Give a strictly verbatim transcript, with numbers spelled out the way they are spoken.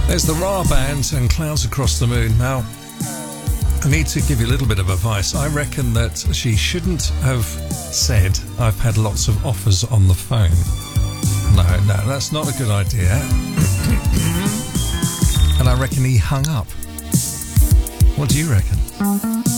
There's the Ra Band and Clouds Across the Moon. Now, I need to give you a little bit of advice. I reckon that she shouldn't have said, I've had lots of offers on the phone. No, no, that's not a good idea. And I reckon he hung up. What do you reckon?